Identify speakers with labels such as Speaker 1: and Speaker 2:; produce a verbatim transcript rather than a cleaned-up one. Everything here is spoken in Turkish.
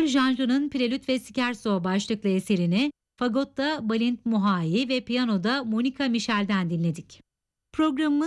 Speaker 1: Janju'nun Prelüt ve Scherzo başlıklı eserini fagotta Balint Muhai ve piyanoda Monica Michel'den dinledik. Programımız